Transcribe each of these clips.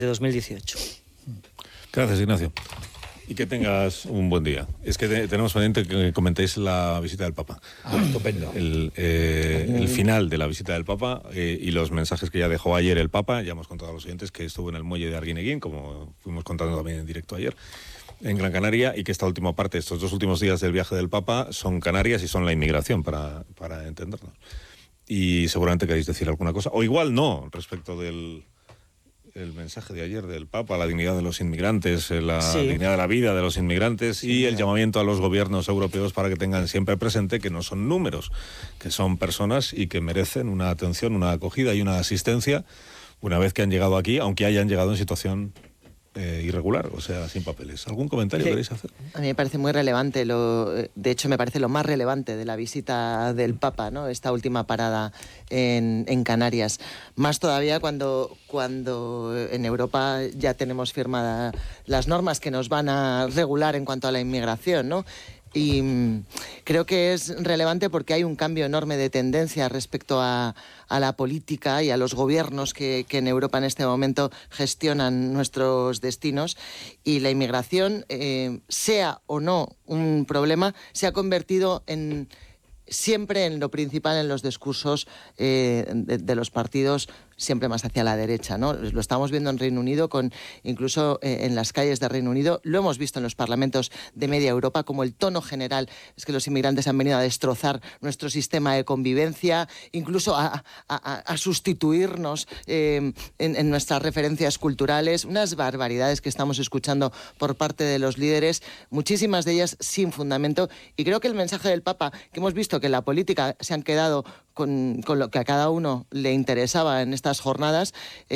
de 2018. Gracias, Ignacio. Y que tengas un buen día. Es que tenemos pendiente que comentéis la visita del Papa. Estupendo. El final de la visita del Papa y los mensajes que ya dejó ayer el Papa. Ya hemos contado a los oyentes que estuvo en el muelle de Arguineguín, como fuimos contando también en directo ayer, en Gran Canaria, y que esta última parte, estos 2 últimos días del viaje del Papa, son Canarias y son la inmigración, para entendernos. Y seguramente queréis decir alguna cosa, o igual no, respecto del el mensaje de ayer del Papa, la dignidad de los inmigrantes, dignidad de la vida de los inmigrantes, y el llamamiento a los gobiernos europeos para que tengan siempre presente que no son números, que son personas y que merecen una atención, una acogida y una asistencia una vez que han llegado aquí, aunque hayan llegado en situación irregular, o sea, sin papeles. ¿Algún comentario queréis hacer? A mí me parece muy relevante, de hecho me parece lo más relevante de la visita del Papa, ¿no? Esta última parada en Canarias. Más todavía cuando en Europa ya tenemos firmadas las normas que nos van a regular en cuanto a la inmigración, ¿no? Y creo que es relevante porque hay un cambio enorme de tendencia respecto a la política y a los gobiernos que en Europa en este momento gestionan nuestros destinos, y la inmigración, sea o no un problema, se ha convertido siempre en lo principal en los discursos de los partidos, siempre más hacia la derecha, ¿no? Lo estamos viendo en Reino Unido, incluso en las calles de Reino Unido, lo hemos visto en los parlamentos de media Europa, como el tono general es que los inmigrantes han venido a destrozar nuestro sistema de convivencia, incluso a sustituirnos en nuestras referencias culturales, unas barbaridades que estamos escuchando por parte de los líderes, muchísimas de ellas sin fundamento, y creo que el mensaje del Papa, que hemos visto que en la política se han quedado con lo que a cada uno le interesaba en estas jornadas,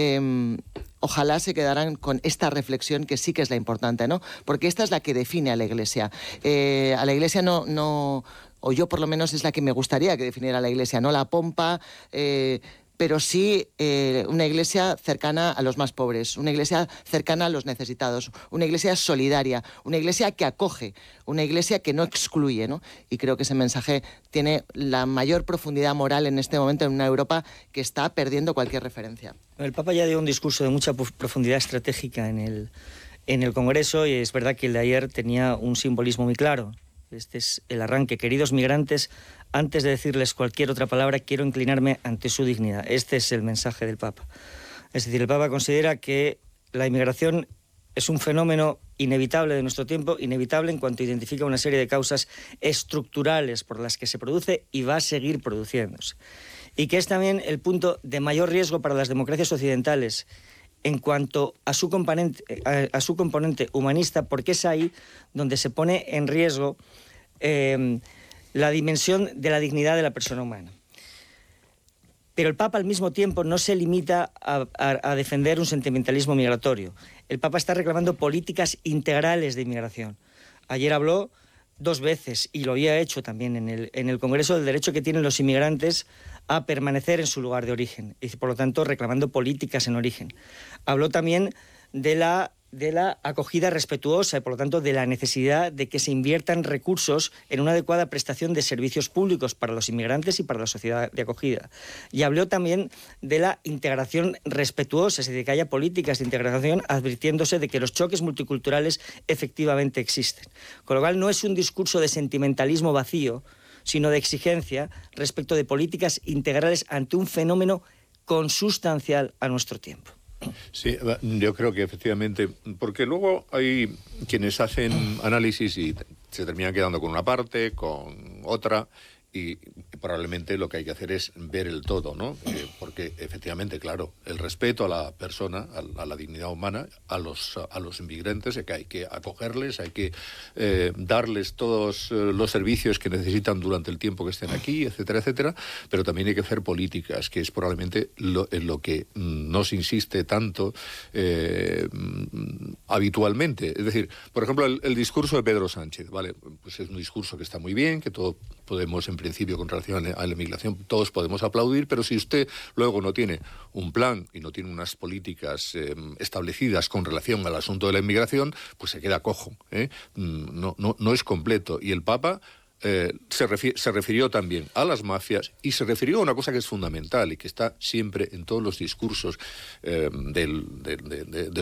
ojalá se quedaran con esta reflexión, que sí que es la importante, ¿no? Porque esta es la que define a la Iglesia. A la Iglesia no, o yo por lo menos es la que me gustaría que definiera a la Iglesia, no la pompa, pero sí una iglesia cercana a los más pobres, una iglesia cercana a los necesitados, una iglesia solidaria, una iglesia que acoge, una iglesia que no excluye, ¿no? Y creo que ese mensaje tiene la mayor profundidad moral en este momento en una Europa que está perdiendo cualquier referencia. El Papa ya dio un discurso de mucha profundidad estratégica en el Congreso, y es verdad que el de ayer tenía un simbolismo muy claro. Este es el arranque. Queridos migrantes, antes de decirles cualquier otra palabra, quiero inclinarme ante su dignidad. Este es el mensaje del Papa. Es decir, el Papa considera que la inmigración es un fenómeno inevitable de nuestro tiempo, inevitable en cuanto identifica una serie de causas estructurales por las que se produce y va a seguir produciéndose. Y que es también el punto de mayor riesgo para las democracias occidentales en cuanto a su componente humanista, porque es ahí donde se pone en riesgo la dimensión de la dignidad de la persona humana. Pero el Papa al mismo tiempo no se limita a defender un sentimentalismo migratorio. El Papa está reclamando políticas integrales de inmigración. Ayer habló 2 veces, y lo había hecho también en el Congreso, del derecho que tienen los inmigrantes a permanecer en su lugar de origen, y por lo tanto reclamando políticas en origen. Habló también de la acogida respetuosa y por lo tanto de la necesidad de que se inviertan recursos en una adecuada prestación de servicios públicos para los inmigrantes y para la sociedad de acogida. Y habló también de la integración respetuosa, es decir, que haya políticas de integración, advirtiéndose de que los choques multiculturales efectivamente existen. Con lo cual no es un discurso de sentimentalismo vacío, sino de exigencia respecto de políticas integrales ante un fenómeno consustancial a nuestro tiempo. Sí, yo creo que efectivamente, porque luego hay quienes hacen análisis y se terminan quedando con una parte, con otra, y probablemente lo que hay que hacer es ver el todo, ¿no? Porque efectivamente, claro, el respeto a la persona, a la dignidad humana, a los inmigrantes, que hay que acogerles, hay que darles todos los servicios que necesitan durante el tiempo que estén aquí, etcétera, etcétera, pero también hay que hacer políticas, que es probablemente en lo que no se insiste tanto habitualmente. Es decir, por ejemplo, el discurso de Pedro Sánchez, ¿vale? Pues es un discurso que está muy bien, que todos podemos, en principio, con relación a la inmigración, todos podemos aplaudir, pero si usted luego no tiene un plan y no tiene unas políticas establecidas con relación al asunto de la inmigración, pues se queda cojo, ¿eh? No es completo. Y el Papa se refirió también a las mafias y se refirió a una cosa que es fundamental y que está siempre en todos los discursos de